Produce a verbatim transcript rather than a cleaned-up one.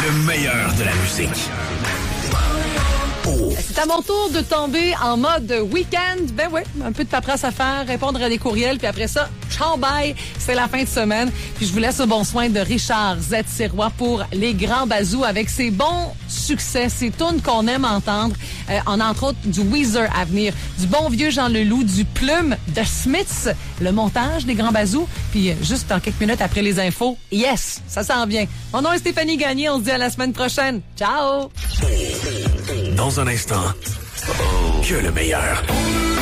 Le meilleur de la musique. Oh. C'est à mon tour de tomber en mode week-end. Ben ouais, un peu de paperasse à faire, répondre à des courriels, puis après ça, ciao bye, c'est la fin de semaine. Puis je vous laisse au bon soin de Richard Z. Sirois pour Les Grands Bazous avec ses bons succès, ses tunes qu'on aime entendre. Euh, en entre autres du Weezer à venir, du bon vieux Jean Leloup, du Plume de Smiths, le montage des Grands Bazous. Puis euh, juste en quelques minutes après les infos, yes, ça s'en vient. Mon nom est Stéphanie Gagné, on se dit à la semaine prochaine. Ciao! Dans un instant, que le meilleur.